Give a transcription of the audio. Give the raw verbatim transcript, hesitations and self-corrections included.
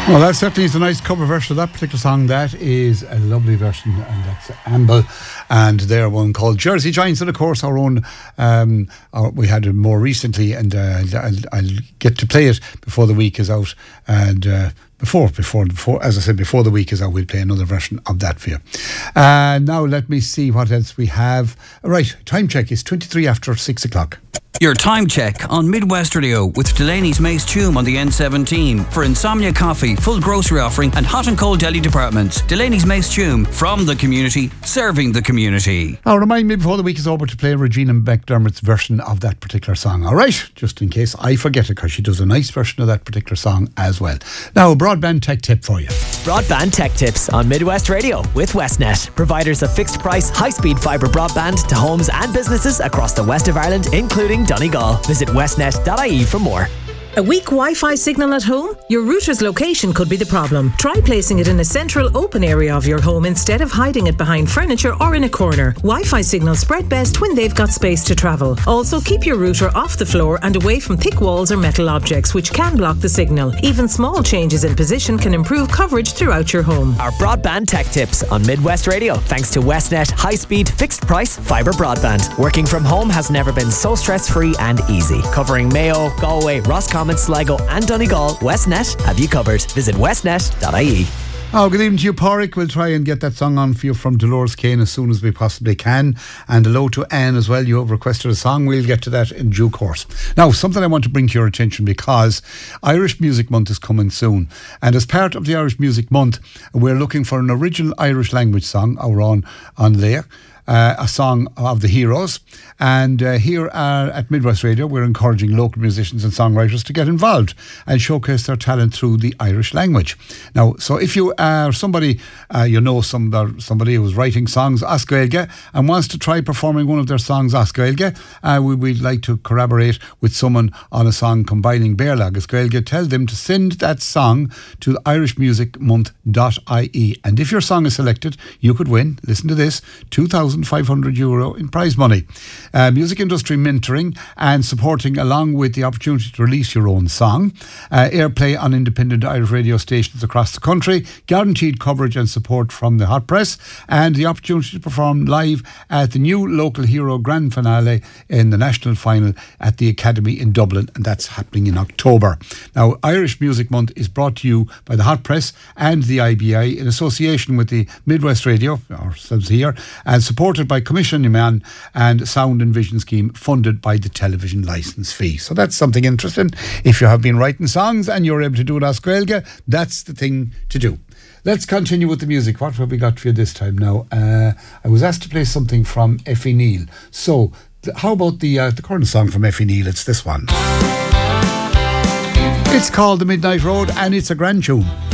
Well, that certainly is a nice cover version of that particular song. That is a lovely version, and that's Amble, and their one called Jersey Giants, and of course our own. Um, our, we had it more recently, and uh, I'll, I'll get to play it before the week is out, and. Uh, Before, before, before, as I said, before the week is out, we'll play another version of that for you. Uh, now, let me see what else we have. Right, time check is twenty-three after six o'clock. Your time check on Midwest Radio with Delaney's Mace Tume on the N seventeen for Insomnia Coffee, full grocery offering and hot and cold deli departments. Delaney's Mace Tume, from the community, serving the community. Now, remind me before the week is over to play Regina McDermott's version of that particular song. All right, just in case I forget it, because she does a nice version of that particular song as well. Now, a broadband tech tip for you. Broadband tech tips on Midwest Radio with Westnet, providers of fixed price, high speed fibre broadband to homes and businesses across the west of Ireland, including Donegal. Visit westnet dot I E for more. A weak Wi-Fi signal at home? Your router's location could be the problem. Try placing it in a central open area of your home instead of hiding it behind furniture or in a corner. Wi-Fi signals spread best when they've got space to travel. Also, keep your router off the floor and away from thick walls or metal objects, which can block the signal. Even small changes in position can improve coverage throughout your home. Our broadband tech tips on Midwest Radio, thanks to Westnet high-speed, fixed-price fibre broadband. Working from home has never been so stress-free and easy. Covering Mayo, Galway, Roscommon, Sligo and Donegal, Westnet have you covered. Visit westnet dot I E. Oh, good evening to you, Pádraig. We'll try and get that song on for you from Dolores Kane as soon as we possibly can. And hello to Anne as well. You have requested a song. We'll get to that in due course. Now, something I want to bring to your attention, because Irish Music Month is coming soon. And as part of the Irish Music Month, we're looking for an original Irish language song or on, on there. Uh, a song of the heroes, and uh, here uh, at Midwest Radio we're encouraging local musicians and songwriters to get involved and showcase their talent through the Irish language. Now, so if you are somebody uh, you know some somebody who's writing songs as Gaeilge and wants to try performing one of their songs as Gaeilge, uh, we would like to collaborate with someone on a song combining Béarla as Gaeilge. Tell them to send that song to irish music month dot I E, and if your song is selected, you could win, listen to this, two thousand five hundred euro in prize money. Uh, music industry mentoring and supporting, along with the opportunity to release your own song. Uh, airplay on independent Irish radio stations across the country. Guaranteed coverage and support from the hot press. And the opportunity to perform live at the new Local Hero Grand Finale in the national final at the Academy in Dublin. And that's happening in October. Now, Irish Music Month is brought to you by the hot press and the I B I in association with the Midwest Radio, ourselves here, and support supported by Commission Iman and Sound and Vision Scheme, funded by the television licence fee. So that's something interesting. If you have been writing songs and you're able to do it as Gaeilge, that's the thing to do. Let's continue with the music. What have we got for you this time now? Uh, I was asked to play something from Effie Neal. So th- how about the, uh, the current song from Effie Neal? It's this one. It's called The Midnight Road, and it's a grand tune.